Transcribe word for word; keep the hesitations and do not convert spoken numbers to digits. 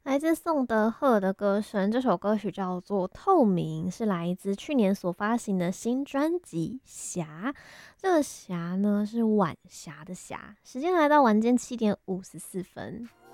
来自宋德赫的歌声，这首歌曲叫做《透明》，是来自去年所发行的新专辑《霞》。这个“霞”呢是晚霞的“霞”。时间来到晚间七点五十四分。